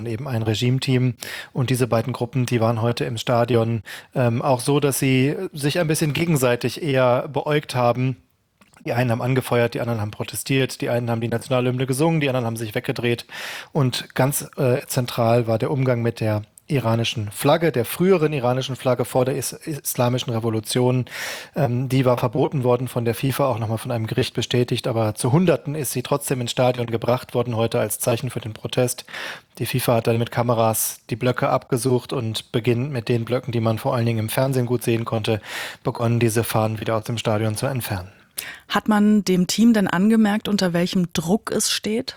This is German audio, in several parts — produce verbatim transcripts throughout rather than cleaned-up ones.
eben ein Regimeteam. Und diese beiden Gruppen, die waren heute im Stadion ähm, auch so, dass sie sich ein bisschen gegenseitig eher beäugt haben. Die einen haben angefeuert, die anderen haben protestiert, die einen haben die Nationalhymne gesungen, die anderen haben sich weggedreht. Und ganz äh, zentral war der Umgang mit der iranischen Flagge, der früheren iranischen Flagge vor der Is- Islamischen Revolution. Ähm, die war verboten worden von der FIFA, auch nochmal von einem Gericht bestätigt, aber zu Hunderten ist sie trotzdem ins Stadion gebracht worden heute als Zeichen für den Protest. Die FIFA hat dann mit Kameras die Blöcke abgesucht und beginnend mit den Blöcken, die man vor allen Dingen im Fernsehen gut sehen konnte, begonnen, diese Fahnen wieder aus dem Stadion zu entfernen. Hat man dem Team denn angemerkt, unter welchem Druck es steht?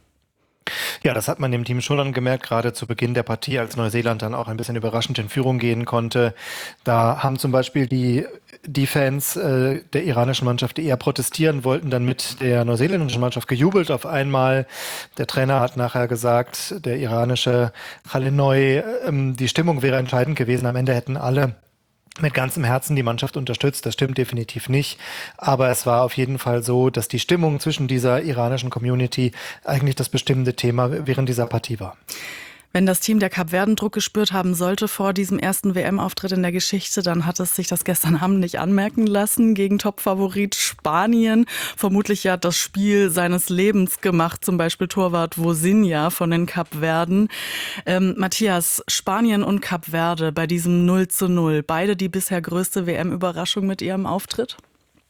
Ja, das hat man dem Team schon angemerkt, gerade zu Beginn der Partie, als Neuseeland dann auch ein bisschen überraschend in Führung gehen konnte. Da haben zum Beispiel die, die Fans äh, der iranischen Mannschaft, die eher protestieren wollten, dann mit der neuseeländischen Mannschaft gejubelt auf einmal. Der Trainer hat nachher gesagt, der iranische Khalenoy, ähm, die Stimmung wäre entscheidend gewesen. Am Ende hätten alle mit ganzem Herzen die Mannschaft unterstützt. Das stimmt definitiv nicht. Aber es war auf jeden Fall so, dass die Stimmung zwischen dieser iranischen Community eigentlich das bestimmende Thema während dieser Partie war. Wenn das Team der Kapverden Druck gespürt haben sollte vor diesem ersten W M-Auftritt in der Geschichte, dann hat es sich das gestern Abend nicht anmerken lassen gegen Topfavorit Spanien. Vermutlich ja das Spiel seines Lebens gemacht, zum Beispiel Torwart Vozinha von den Kapverden. Ähm, Matthias, Spanien und Kapverde bei diesem null zu null, beide die bisher größte W M-Überraschung mit ihrem Auftritt?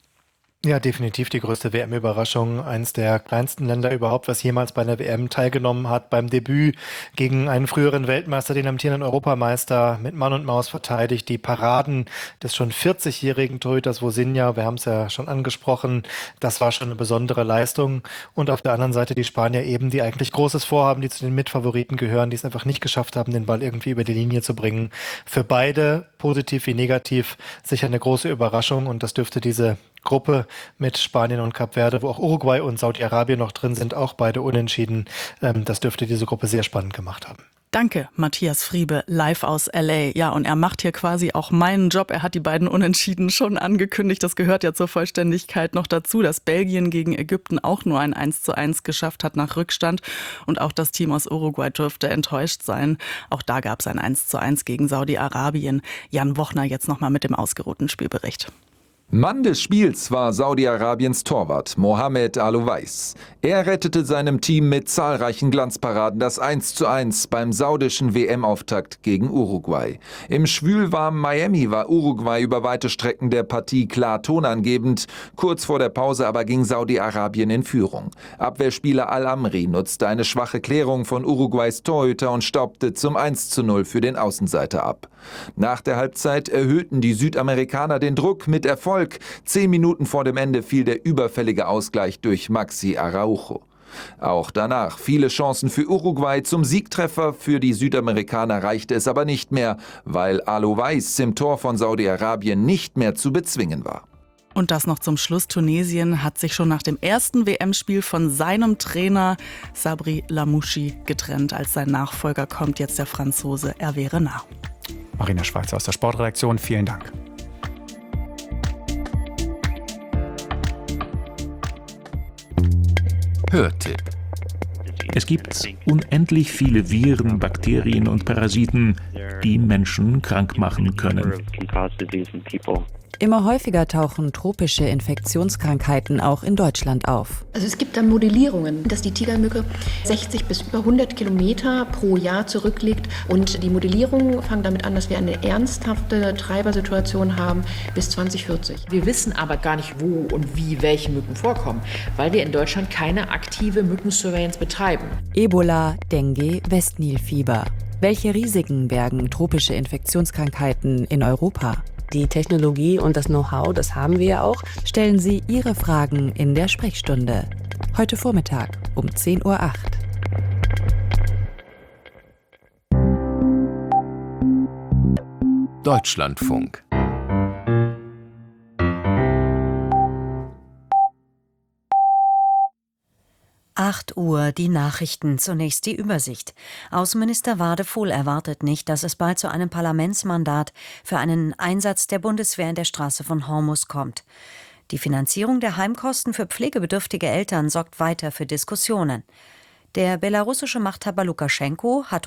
Ja, definitiv die größte W M-Überraschung. Eins der kleinsten Länder überhaupt, was jemals bei einer W M teilgenommen hat. Beim Debüt gegen einen früheren Weltmeister, den amtierenden Europameister, mit Mann und Maus verteidigt. Die Paraden des schon vierzigjährigen Torhüters Vozinha, wir haben es ja schon angesprochen, das war schon eine besondere Leistung. Und auf der anderen Seite die Spanier eben, die eigentlich Großes vorhaben, die zu den Mitfavoriten gehören, die es einfach nicht geschafft haben, den Ball irgendwie über die Linie zu bringen. Für beide, positiv wie negativ, sicher eine große Überraschung. Und das dürfte diese Gruppe mit Spanien und Kap Verde, wo auch Uruguay und Saudi-Arabien noch drin sind, auch beide unentschieden. Ähm, das dürfte diese Gruppe sehr spannend gemacht haben. Danke, Matthias Friebe, live aus L A. Ja, und er macht hier quasi auch meinen Job. Er hat die beiden Unentschieden schon angekündigt. Das gehört ja zur Vollständigkeit noch dazu, dass Belgien gegen Ägypten auch nur ein eins zu eins geschafft hat nach Rückstand. Und auch das Team aus Uruguay dürfte enttäuscht sein. Auch da gab es ein eins zu eins gegen Saudi-Arabien. Jan Wochner jetzt nochmal mit dem ausgeruhten Spielbericht. Mann des Spiels war Saudi-Arabiens Torwart Mohamed Al-Owais. Er rettete seinem Team mit zahlreichen Glanzparaden das eins zu eins beim saudischen W M-Auftakt gegen Uruguay. Im schwülwarmen Miami war Uruguay über weite Strecken der Partie klar tonangebend. Kurz vor der Pause aber ging Saudi-Arabien in Führung. Abwehrspieler Al-Amri nutzte eine schwache Klärung von Uruguays Torhüter und staubte zum eins zu null für den Außenseiter ab. Nach der Halbzeit erhöhten die Südamerikaner den Druck mit Erfolg. Zehn Minuten vor dem Ende fiel der überfällige Ausgleich durch Maxi Araujo. Auch danach viele Chancen für Uruguay zum Siegtreffer. Für die Südamerikaner reichte es aber nicht mehr, weil Al-Owais im Tor von Saudi-Arabien nicht mehr zu bezwingen war. Und das noch zum Schluss. Tunesien hat sich schon nach dem ersten W M-Spiel von seinem Trainer Sabri Lamouchi getrennt. Als sein Nachfolger kommt jetzt der Franzose Hervé Renard. Marina Schweizer aus der Sportredaktion, vielen Dank. Hörtipp. Es gibt unendlich viele Viren, Bakterien und Parasiten, die Menschen krank machen können. Immer häufiger tauchen tropische Infektionskrankheiten auch in Deutschland auf. Also es gibt dann Modellierungen, dass die Tigermücke sechzig bis über hundert Kilometer pro Jahr zurückliegt. Und die Modellierungen fangen damit an, dass wir eine ernsthafte Treibersituation haben bis zwanzig vierzig. Wir wissen aber gar nicht, wo und wie welche Mücken vorkommen, weil wir in Deutschland keine aktive Mückensurveillance betreiben. Ebola, Dengue, Westnilfieber. Welche Risiken bergen tropische Infektionskrankheiten in Europa? Die Technologie und das Know-how, das haben wir ja auch. Stellen Sie Ihre Fragen in der Sprechstunde. Heute Vormittag um zehn Uhr acht. Deutschlandfunk. acht Uhr, die Nachrichten. Zunächst die Übersicht. Außenminister Wadefuhl erwartet nicht, dass es bald zu einem Parlamentsmandat für einen Einsatz der Bundeswehr in der Straße von Hormuz kommt. Die Finanzierung der Heimkosten für pflegebedürftige Eltern sorgt weiter für Diskussionen. Der belarussische Machthaber Lukaschenko hat